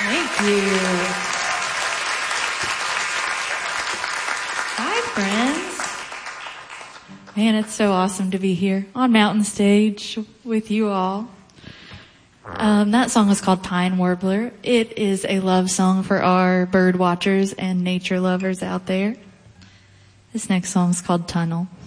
Thank you. Hi, friends. Man, it's so awesome to be here on Mountain Stage with you all. That song is called Pine Warbler. It is a love song for our bird watchers and nature lovers out there. This next song is called Tunnel.